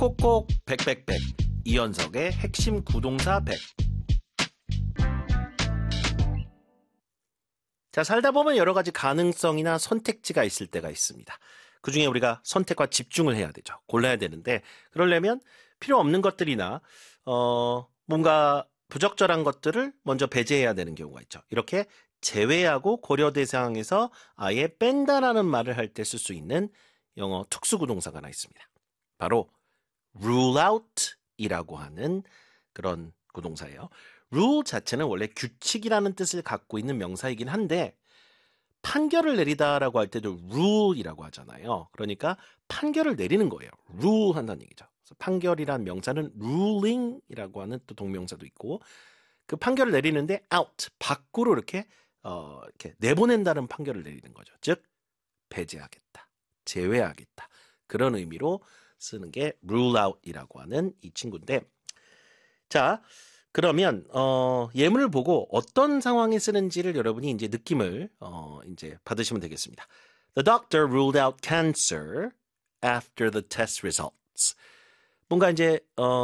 꼭꼭꼭 백백백 이연석의 핵심 구동사 100. 자, 살다 보면 여러 가지 가능성이나 선택지가 있을 때가 있습니다. 그중에 우리가 선택과 집중을 해야 되죠. 골라야 되는데 그러려면 필요 없는 것들이나 뭔가 부적절한 것들을 먼저 배제해야 되는 경우가 있죠. 이렇게 제외하고 고려 대상에서 아예 뺀다라는 말을 할 때 쓸 수 있는 영어 특수구동사가 하나 있습니다. 바로 rule out 이라고 하는 그런 구동사예요. rule 자체는 원래 규칙이라는 뜻을 갖고 있는 명사이긴 한데 판결을 내리다라고 할 때도 rule이라고 하잖아요. 그러니까 판결을 내리는 거예요. rule 한다는 얘기죠. 그래서 판결이란 명사는 ruling이라고 하는 또 동명사도 있고 그 판결을 내리는데 out, 밖으로 이렇게 내보낸다는 판결을 내리는 거죠. 즉 배제하겠다, 제외하겠다. 그런 의미로 쓰는 게 rule out이라고 하는 이 친구인데 자, 그러면 예문을 보고 어떤 상황에 쓰는지를 여러분이 이제 느낌을 이제 받으시면 되겠습니다. The doctor ruled out cancer after the test results. 뭔가 이제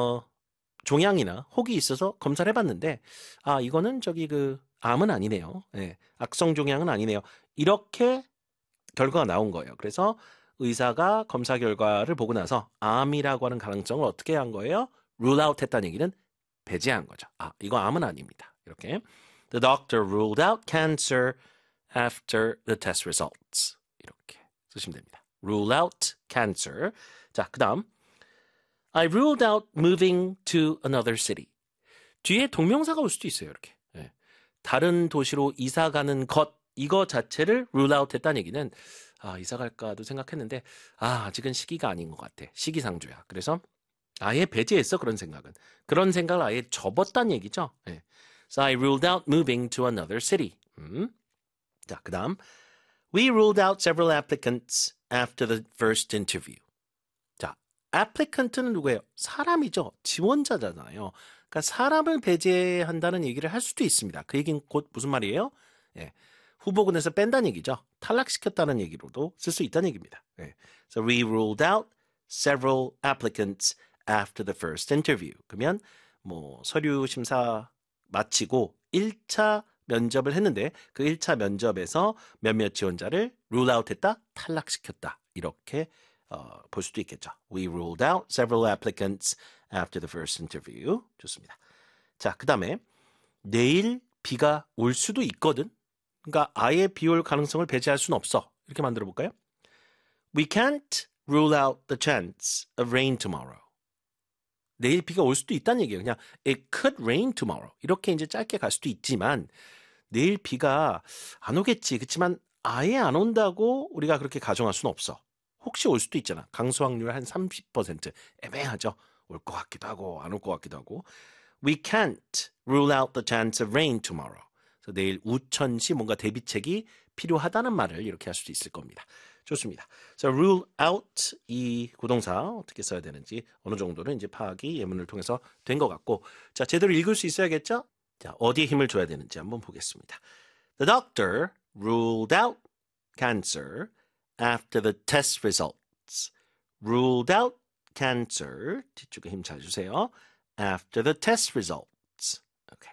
종양이나 혹이 있어서 검사를 해봤는데 이거는 암은 아니네요. 네, 악성 종양은 아니네요. 이렇게 결과가 나온 거예요. 그래서 의사가 검사 결과를 보고 나서 암이라고 하는 가능성을 어떻게 한 거예요? rule out 했다는 얘기는 배제한 거죠. 이거 암은 아닙니다. 이렇게 The doctor ruled out cancer after the test results. 이렇게 쓰시면 됩니다. Rule out cancer. 자, 그 다음 I ruled out moving to another city. 뒤에 동명사가 올 수도 있어요. 이렇게. 네. 다른 도시로 이사 가는 것 이거 자체를 rule out 했다는 얘기는 이사 갈까도 생각했는데 아직은 시기가 아닌 것 같아. 시기상조야. 그래서 아예 배제했어. 그런 생각을 아예 접었다는 얘기죠. 네. So I ruled out moving to another city. 자, 그 다음 We ruled out several applicants after the first interview. 자, applicant는 누구예요? 사람이죠. 지원자잖아요. 그러니까 사람을 배제한다는 얘기를 할 수도 있습니다. 그 얘기는 곧 무슨 말이에요? 예. 후보군에서 뺀다는 얘기죠. 탈락시켰다는 얘기로도 쓸 수 있다는 얘기입니다. 예. So we ruled out several applicants after the first interview. 그러면 서류 심사 마치고 1차 면접을 했는데 그 1차 면접에서 몇몇 지원자를 rule out 했다, 탈락시켰다. 이렇게 볼 수도 있겠죠. We ruled out several applicants after the first interview. 좋습니다. 자, 그 다음에 내일 비가 올 수도 있거든. 그러니까 아예 비 올 가능성을 배제할 수는 없어. 이렇게 만들어 볼까요? We can't rule out the chance of rain tomorrow. 내일 비가 올 수도 있다는 얘기예요. 그냥 it could rain tomorrow. 이렇게 이제 짧게 갈 수도 있지만 내일 비가 안 오겠지. 그렇지만 아예 안 온다고 우리가 그렇게 가정할 수는 없어. 혹시 올 수도 있잖아. 강수 확률 한 30%. 애매하죠. 올 것 같기도 하고 안 올 것 같기도 하고. We can't rule out the chance of rain tomorrow. 그래서 내일 우천시 뭔가 대비책이 필요하다는 말을 이렇게 할 수도 있을 겁니다. 좋습니다. So rule out 이 구동사 어떻게 써야 되는지 어느 정도는 이제 파악이 예문을 통해서 된 것 같고 자, 제대로 읽을 수 있어야겠죠? 자, 어디에 힘을 줘야 되는지 한번 보겠습니다. The doctor ruled out cancer after the test results. Ruled out cancer. 뒤쪽에 힘 잘 주세요. After the test results. Okay.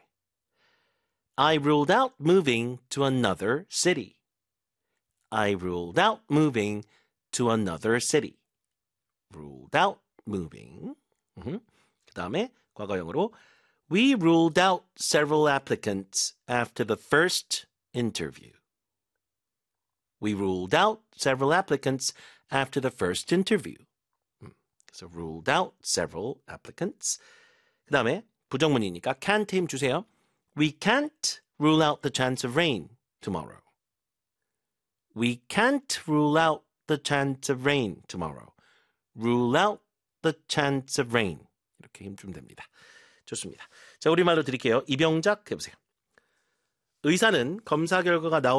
I ruled out moving to another city. I ruled out moving to another city. Ruled out moving. 그 다음에 과거형으로 We ruled out several applicants after the first interview. We ruled out several applicants after the first interview. So ruled out several applicants. 그 다음에 부정문이니까 can't 힘 주세요. We can't rule out the chance of rain tomorrow. We can't rule out the chance of rain tomorrow. Rule out the chance of rain. 이렇게 힘 주면 됩니다. 좋습니다. 자, 우리말로 드릴게요. 이병작 해보세요. 의사는 검사 결과가